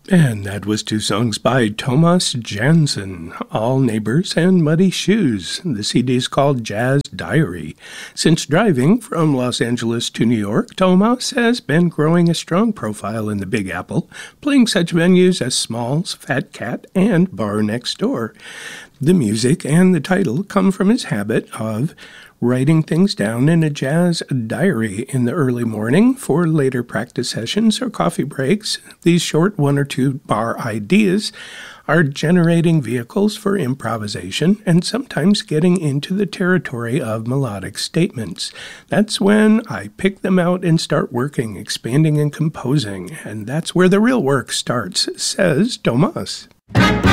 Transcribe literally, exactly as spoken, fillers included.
And that was two songs by Thomas Jansen, All Neighbors and Muddy Shoes. The C D is called Jazz Diary. Since driving from Los Angeles to New York, Thomas has been growing a strong profile in the Big Apple, playing such venues as Smalls, Fat Cat, and Bar Next Door. The music and the title come from his habit of writing things down in a jazz diary in the early morning for later practice sessions or coffee breaks. These short one or two bar ideas are generating vehicles for improvisation and sometimes getting into the territory of melodic statements. That's when I pick them out and start working, expanding and composing, and that's where the real work starts, says Thomas.